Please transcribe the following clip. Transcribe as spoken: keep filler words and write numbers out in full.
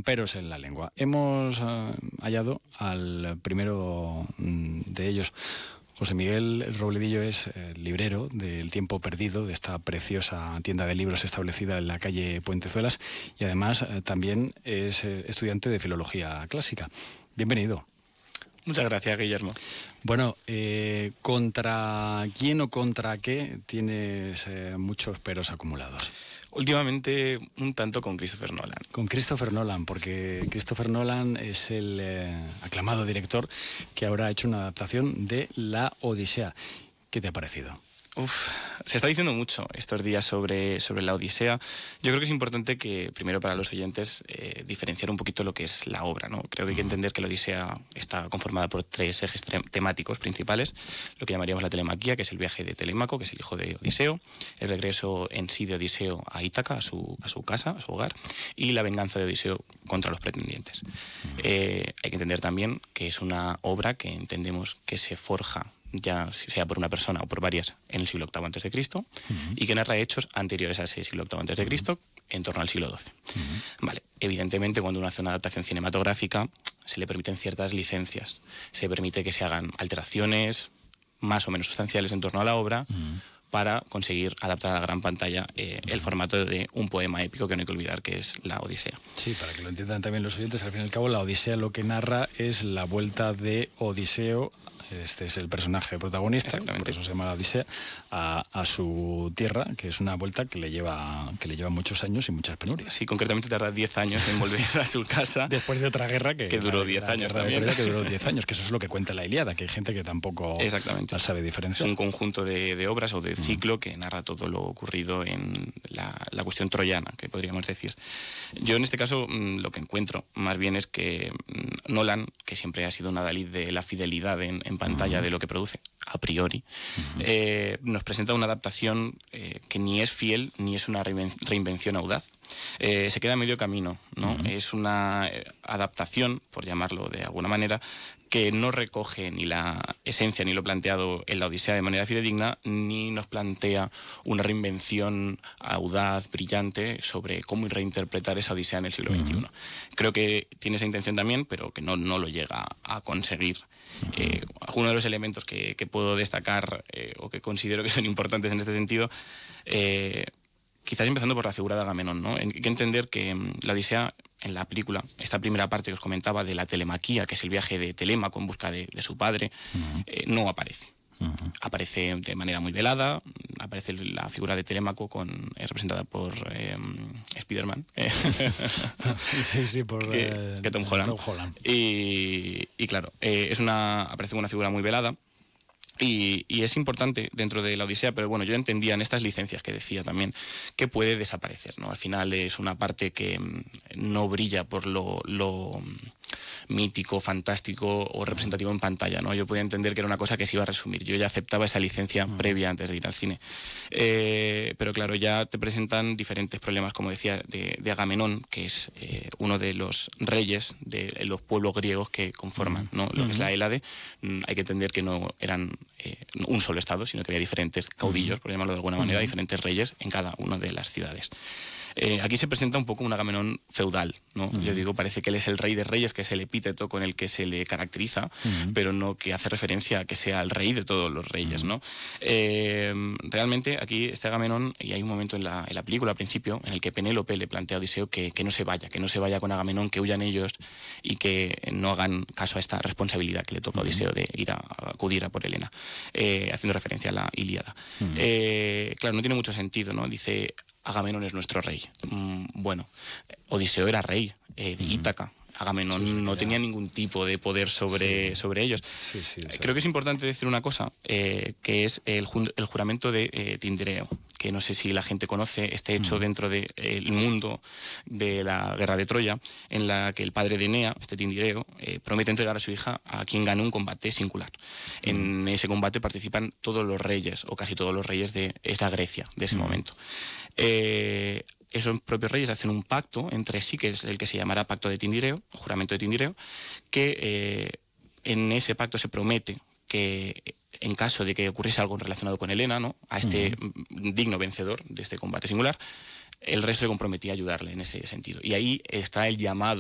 con peros en la lengua. Hemos uh, hallado al primero de ellos. José Miguel Robledillo es eh, librero del Tiempo Perdido, de esta preciosa tienda de libros establecida en la calle Puentezuelas, y además eh, también es eh, estudiante de Filología Clásica. Bienvenido. Muchas gracias, Guillermo. Bueno, eh, ¿contra quién o contra qué tienes eh, muchos peros acumulados? Últimamente un tanto con Christopher Nolan. Con Christopher Nolan, porque Christopher Nolan es el eh, aclamado director que ahora ha hecho una adaptación de La Odisea. ¿Qué te ha parecido? Uf, se está diciendo mucho estos días sobre, sobre la Odisea. Yo creo que es importante que, primero para los oyentes, eh, diferenciar un poquito lo que es la obra, ¿no? Creo que hay que entender que la Odisea está conformada por tres ejes temáticos principales: lo que llamaríamos la telemaquía, que es el viaje de Telémaco, que es el hijo de Odiseo, el regreso en sí de Odiseo a Ítaca, a su, a su casa, a su hogar, y la venganza de Odiseo contra los pretendientes. Eh, hay que entender también que es una obra que entendemos que se forja, ya sea por una persona o por varias, en el siglo octavo antes de Cristo, uh-huh. y que narra hechos anteriores a ese siglo octavo antes de Cristo, uh-huh. en torno al siglo doce. Uh-huh. Vale, evidentemente cuando uno hace una adaptación cinematográfica se le permiten ciertas licencias, se permite que se hagan alteraciones más o menos sustanciales en torno a la obra, uh-huh. para conseguir adaptar a la gran pantalla eh, el formato de un poema épico que no hay que olvidar, que es la Odisea. Sí, para que lo entiendan también los oyentes, al fin y al cabo la Odisea lo que narra es la vuelta de Odiseo, este es el personaje protagonista, por eso se llama la Odisea, a, a su tierra, que es una vuelta que le lleva que le lleva muchos años y muchas penurias. Sí, concretamente tarda diez años en volver a su casa. Después de otra guerra que, que duró diez años también. Que duró diez años, que eso es lo que cuenta la Ilíada, que hay gente que tampoco la sabe diferenciar. Es un conjunto de, de obras o de ciclo que narra todo lo ocurrido en la, la cuestión troyana, que podríamos decir. Yo en este caso lo que encuentro más bien es que Nolan, que siempre ha sido un adalid de la fidelidad en, en pantalla uh-huh. de lo que produce, a priori, uh-huh. eh, nos presenta una adaptación eh, que ni es fiel ni es una reinvención audaz. Eh, se queda a medio camino, ¿no? Uh-huh. Es una adaptación, por llamarlo de alguna manera, que no recoge ni la esencia ni lo planteado en la Odisea de manera fidedigna, ni nos plantea una reinvención audaz, brillante, sobre cómo reinterpretar esa Odisea en el siglo veintiuno. Uh-huh. Creo que tiene esa intención también, pero que no, no lo llega a conseguir. Uh-huh. Eh, algunos de los elementos que, que puedo destacar eh, o que considero que son importantes en este sentido, eh, quizás empezando por la figura de Agamenón, ¿no? Hay que entender que um, la Odisea, en la película, esta primera parte que os comentaba de la telemaquía, que es el viaje de Telémaco en busca de, de su padre, uh-huh. eh, no aparece. Uh-huh. Aparece de manera muy velada, aparece la figura de Telémaco con, eh, representada por eh, Spiderman. sí, sí, por que, eh, que Tom Holland. Tom Holland. Y, y claro, eh, es una, aparece una figura muy velada. Y, y es importante dentro de la Odisea, pero bueno, yo entendía en estas licencias que decía también que puede desaparecer, ¿no? Al final es una parte que no brilla por lo, lo mítico, fantástico o representativo en pantalla, ¿no? Yo podía entender que era una cosa que se iba a resumir. Yo ya aceptaba esa licencia mm. previa antes de ir al cine. Eh, pero claro, ya te presentan diferentes problemas, como decía, de, de Agamenón, que es eh, uno de los reyes de los pueblos griegos que conforman, ¿no? Lo mm-hmm. que es la Hélade. Mm, hay que entender que no eran eh, un solo estado, sino que había diferentes caudillos, mm-hmm. por llamarlo de alguna manera, mm-hmm. diferentes reyes en cada una de las ciudades. Eh, aquí se presenta un poco un Agamenón feudal, ¿no? Uh-huh. Yo digo, parece que él es el rey de reyes, que es el epíteto con el que se le caracteriza, uh-huh. pero no que hace referencia a que sea el rey de todos los reyes, uh-huh. ¿no? Eh, realmente aquí este Agamenón, y hay un momento en la, en la película al principio en el que Penélope le plantea a Odiseo que, que no se vaya, que no se vaya con Agamenón, que huyan ellos y que no hagan caso a esta responsabilidad que le toca a Odiseo de ir a, a acudir a por Helena, eh, haciendo referencia a la Ilíada. Uh-huh. Eh, claro, no tiene mucho sentido, ¿no? Dice, Agamenón es nuestro rey. Mm, bueno, Odiseo era rey eh, de Ítaca. Agamenón sí, sí, no tenía ningún tipo de poder sobre, sí. sobre ellos. Sí, sí, sí. Creo que es importante decir una cosa, eh, que es el, el juramento de eh, Tindireo, que no sé si la gente conoce, este hecho mm. dentro del de, eh, mundo de la guerra de Troya, en la que el padre de Enea, este Tindireo, eh, promete entregar a su hija a quien gane un combate singular. Mm. En ese combate participan todos los reyes, o casi todos los reyes de esa Grecia, de ese mm. momento. Eh, esos propios reyes hacen un pacto entre sí, que es el que se llamará Pacto de Tindireo, juramento de Tindireo, que eh, en ese pacto se promete que en caso de que ocurriese algo relacionado con Helena, ¿no?, a este uh-huh. digno vencedor de este combate singular, el resto se comprometía a ayudarle en ese sentido. Y ahí está el llamado